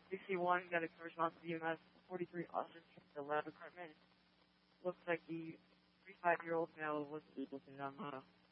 61 got a response to EMS. 43 officers came to the lab equipment. Looks like the 35-year-old male was able to numb